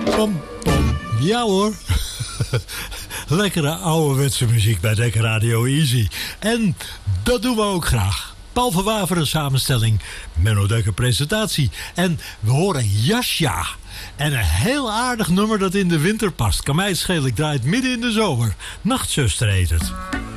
Pom, pom. Ja hoor. Lekkere ouderwetse muziek bij Dekker Radio Easy. En dat doen we ook graag. Paul van Waveren samenstelling, Menno Dekker presentatie. En we horen Jasja. En een heel aardig nummer dat in de winter past. Kan mij het schelen, ik draai het midden in de zomer. Nachtzuster heet het.